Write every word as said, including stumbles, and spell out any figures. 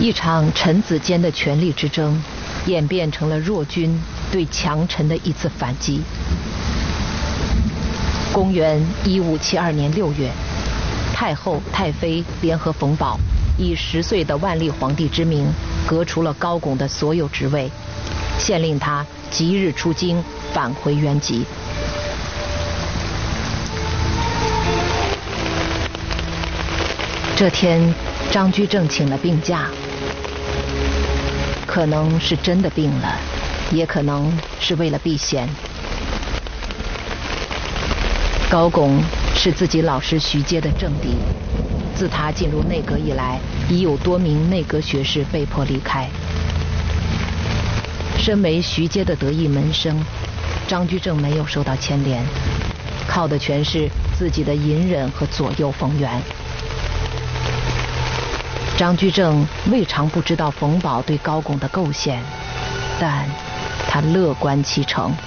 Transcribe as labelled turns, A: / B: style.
A: 一场臣子间的权力之争，演变成了弱君对强臣的一次反击。公元一五七二年六月，太后、太妃联合冯保，以十岁的万历皇帝之名，革除了高拱的所有职位，限令他即日出京，返回原籍。这天，张居正请了病假，可能是真的病了，也可能是为了避嫌。高拱是自己老师徐阶的政敌，自他进入内阁以来，已有多名内阁学士被迫离开。身为徐阶的得意门生，张居正没有受到牵连，靠的全是自己的隐忍和左右逢源。张居正未尝不知道冯保对高拱的构陷，但他乐观其成。